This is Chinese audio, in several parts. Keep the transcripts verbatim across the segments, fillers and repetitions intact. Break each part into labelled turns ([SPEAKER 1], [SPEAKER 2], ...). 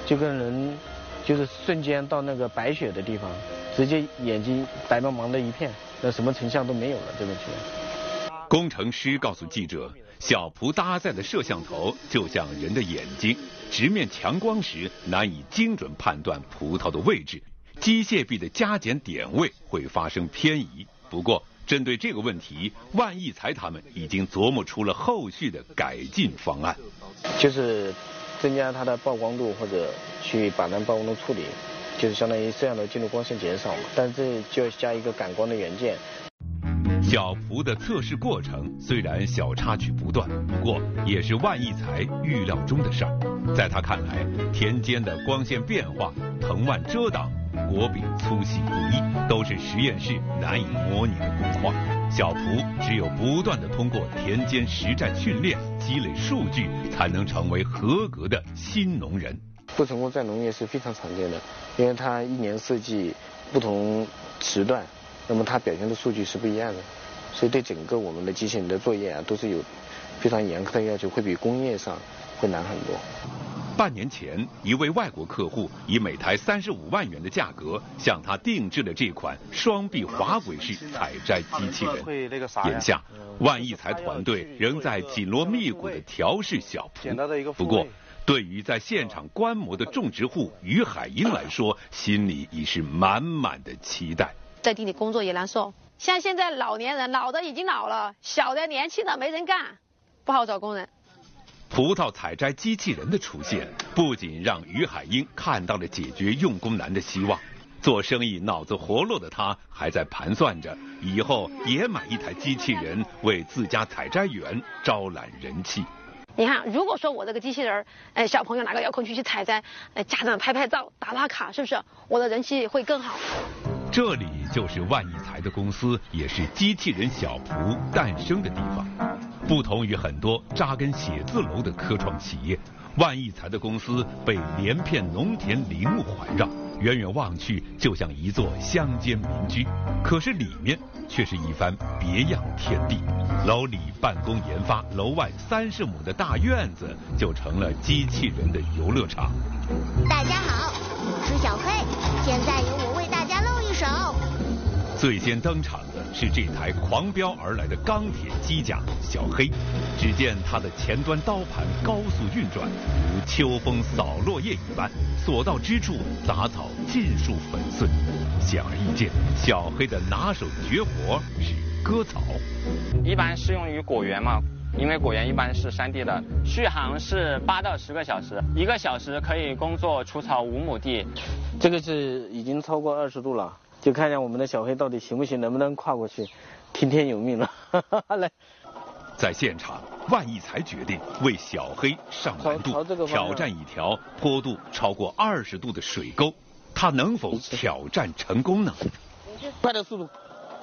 [SPEAKER 1] 就跟人就是瞬间到那个白雪的地方，直接眼睛白茫茫的一片，那什么成像都没有了，这种情况。
[SPEAKER 2] 工程师告诉记者，小蒲搭载的摄像头就像人的眼睛，直面强光时难以精准判断葡萄的位置，机械臂的加减点位会发生偏移。不过针对这个问题，万益财他们已经琢磨出了后续的改进方案，
[SPEAKER 1] 就是增加它的曝光度，或者去把那曝光度处理，就是相当于摄像头进入光线减少嘛，但是这就要加一个感光的元件。
[SPEAKER 2] 小蒲的测试过程虽然小插曲不断，不过也是万益财预料中的事儿。在他看来，田间的光线变化、藤蔓遮挡、果柄粗细不一，都是实验室难以模拟的工况。小蒲只有不断的通过田间实战训练，积累数据，才能成为合格的新农人。
[SPEAKER 1] 不成功在农业是非常常见的，因为它一年四季不同时段，那么它表现的数据是不一样的，所以对整个我们的机器人的作业啊，都是有非常严苛的要求，会比工业上会难很多。
[SPEAKER 2] 半年前，一位外国客户以每台三十五万元的价格向他定制了这款双臂滑轨式采摘机器人。眼下，万益财团队仍在紧锣密鼓地调试小蒲。不过，对于在现场观摩的种植户于海英来说，心里已是满满的期待。
[SPEAKER 3] 在地里工作也难受，像现在老年人，老的已经老了，小的年轻的没人干，不好找工人。
[SPEAKER 2] 葡萄采摘机器人的出现，不仅让于海英看到了解决用工难的希望，做生意脑子活络的他还在盘算着以后也买一台机器人，为自家采摘园招揽人气。
[SPEAKER 3] 你看，如果说我这个机器人，哎，小朋友拿个遥控器去采摘，哎，家长拍拍照、打打卡，是不是我的人气会更好？
[SPEAKER 2] 这里就是万益财的公司，也是机器人小蒲诞生的地方。不同于很多扎根写字楼的科创企业，万益财的公司被连片农田林木环绕，远远望去就像一座乡间民居，可是里面却是一番别样天地。楼里办公研发，楼外三十亩的大院子就成了机器人的游乐场。
[SPEAKER 4] 大家好，我是小黑，现在由我为大家露一手。
[SPEAKER 2] 最先登场的是这台狂飙而来的钢铁机甲小黑，只见它的前端刀盘高速运转，如秋风扫落叶一般，所到之处杂草尽数粉碎。显而易见，小黑的拿手绝活是割草。
[SPEAKER 5] 一般适用于果园嘛，因为果园一般是山地的，续航是八到十个小时，一个小时可以工作除草五亩地。
[SPEAKER 1] 这个是已经超过二十度了。就看一下我们的小黑到底行不行，能不能跨过去，听天由命了。来，
[SPEAKER 2] 在现场，万益财决定为小黑上难度，挑战一条坡度超过二十度的水沟，他能否挑战成功呢？
[SPEAKER 1] 快点速度！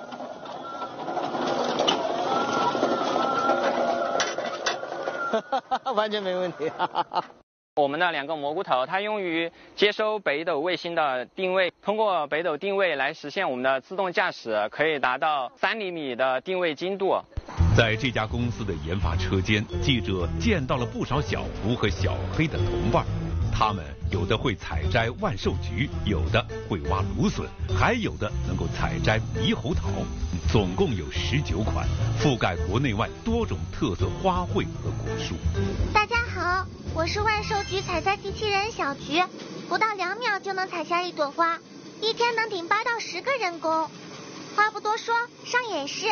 [SPEAKER 1] 完全没问题。
[SPEAKER 5] 我们的两个蘑菇头，它用于接收北斗卫星的定位，通过北斗定位来实现我们的自动驾驶，可以达到三厘米的定位精度。
[SPEAKER 2] 在这家公司的研发车间，记者见到了不少小蒲和小黑的同伴，他们有的会采摘万寿菊，有的会挖芦笋，还有的能够采摘猕猴桃，总共有十九款，覆盖国内外多种特色花卉和果树。
[SPEAKER 4] 大家好，我是万寿菊采摘机器人小菊，不到两秒就能采下一朵花，一天能顶八到十个人工。话不多说，上演示。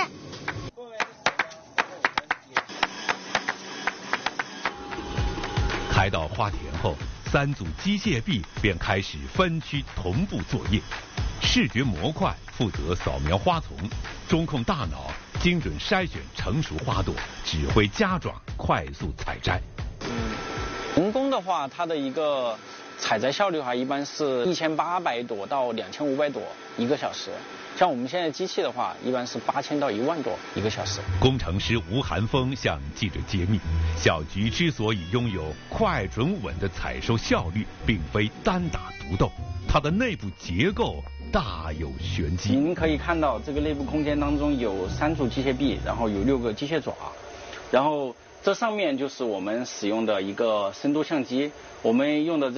[SPEAKER 2] 开到花田后，三组机械臂便开始分区同步作业。视觉模块负责扫描花丛，中控大脑精准筛选成熟花朵，指挥家长快速采摘。
[SPEAKER 6] 人工的话，它的一个采摘效率哈，一般是一千八百朵到两千五百朵一个小时。像我们现在机器的话，一般是八千到一万朵一个小时。
[SPEAKER 2] 工程师吴寒峰向记者揭秘，小菊之所以拥有快、准、稳的采收效率，并非单打独斗，它的内部结构大有玄机。
[SPEAKER 6] 您可以看到，这个内部空间当中有三组机械臂，然后有六个机械爪，然后这上面就是我们使用的一个深度相机，我们用的这